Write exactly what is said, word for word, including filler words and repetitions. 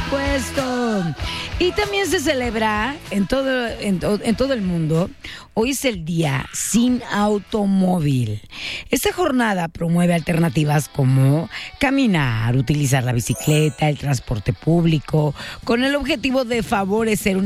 supuesto. Y también se celebra en todo, en, en todo el mundo. Hoy es el Día Sin Automóvil. Esta jornada promueve alternativas como caminar, utilizar la bicicleta, el transporte público, con el objetivo de favorecer una